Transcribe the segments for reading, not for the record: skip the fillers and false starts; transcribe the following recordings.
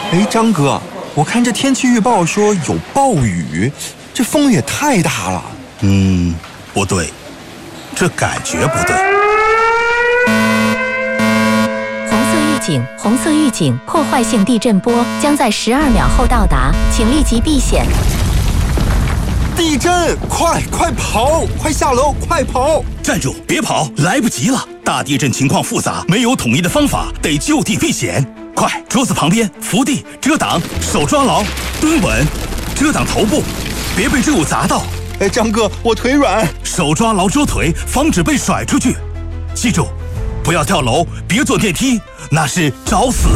哎，张哥，我看这天气预报说有暴雨，这风也太大了。 不对，这感觉不对。 红色预警，破坏性地震波将在12秒后到达，请立即避险。 地震！快跑！快下楼！快跑！ 站住！别跑，来不及了！大地震情况复杂，没有统一的方法，得就地避险。快，桌子旁边伏地遮挡，手抓牢，蹲稳，遮挡头部，别被坠物砸到。 哎，张哥，我腿软。 手抓牢桌腿，防止被甩出去。记住，不要跳楼，别坐电梯，那是找死。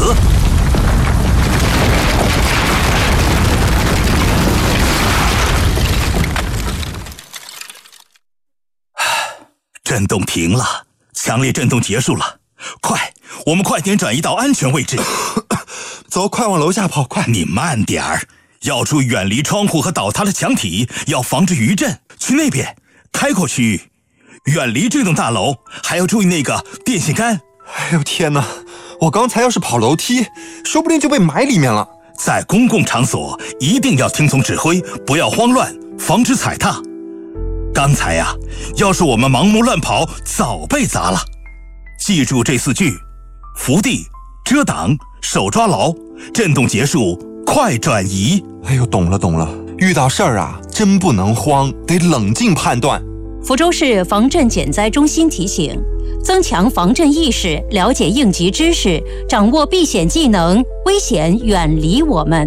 震动停了，强烈震动结束了。我们快点转移到安全位置。 走，快往楼下跑，快！ 你慢点儿，要注意远离窗户和倒塌的墙体，要防止余震。去那边，开阔区域，远离这栋大楼，还要注意那个电线杆。 哎呦天哪！我刚才要是跑楼梯，说不定就被埋里面了。 在公共场所一定要听从指挥，不要慌乱，防止踩踏。刚才呀，要是我们盲目乱跑，早被砸了。记住这4句：伏地、遮挡、手抓牢，震动结束，快转移。 哎呦，懂了，遇到事儿啊，真不能慌，得冷静判断。 福州市防震减灾中心提醒：增强防震意识，了解应急知识，掌握避险技能，危险远离我们。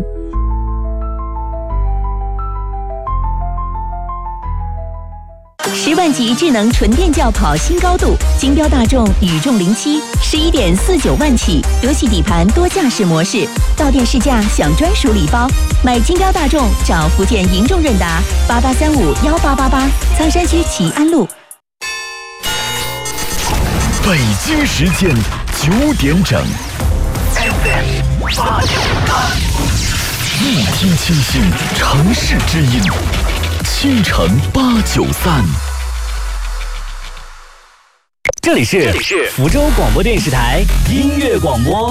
10万级智能纯电轿跑新高度，金标大众宇众07 11.49万起，德系底盘多驾驶模式，到店试驾享专属礼包。买金标大众找福建银众润达88351888，苍山区齐安路。 北京时间9点整，一听清新城市之音，倾城893。 这里是福州广播电视台音乐广播。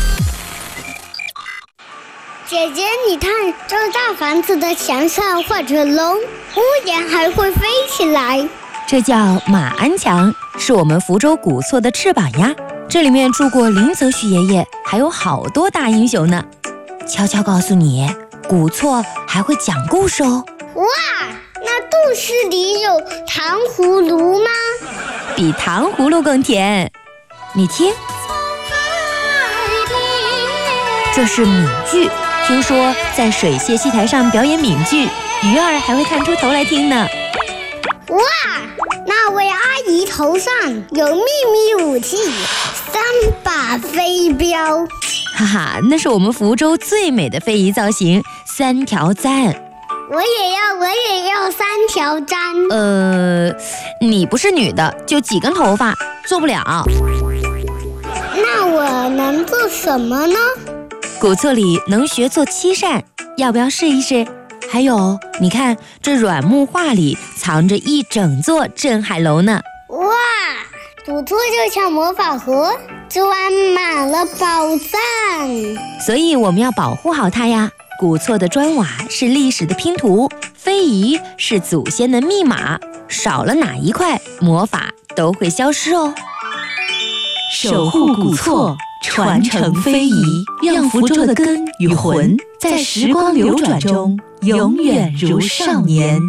姐姐，你看，这大房子的墙上画着龙，屋檐还会飞起来。 这叫马鞍墙，是我们福州古厝的翅膀呀。这里面住过林则徐爷爷，还有好多大英雄呢。悄悄告诉你，古厝还会讲故事哦。 哇，那故事里有糖葫芦吗？ 比糖葫芦更甜。你听，这是闽剧。听说在水榭戏台上表演闽剧，鱼儿还会探出头来听呢。 哇，那位阿姨头上有秘密武器，3把飞镖。 哈哈，那是我们福州最美的非遗造型，3条簪。 我也要3条簪。 你不是女的，就几根头发，做不了。 那我能做什么呢？ 古厝里能学做7扇，要不要试一试？还有，你看这软木画里藏着一整座镇海楼呢。 哇，古厝就像魔法盒，装满了宝藏。 所以我们要保护好它呀。古厝的砖瓦是历史的拼图，非遗是祖先的密码，少了哪一块，魔法都会消失哦。 守护古厝，传承非遗，让福州的根与魂在时光流转中永远如少年。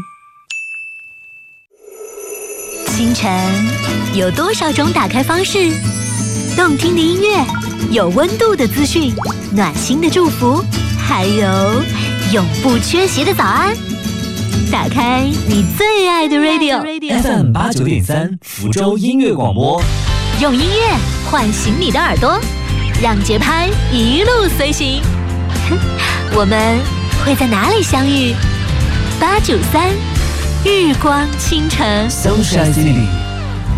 清晨有多少种打开方式？动听的音乐，有温度的资讯，暖心的祝福，还有永不缺席的早安。打开你最爱的 radio FM 89.3福州音乐广播， 用音乐唤醒你的耳朵，让节拍一路随行。我们会在哪里相遇？893日光倾城 Sunshine City。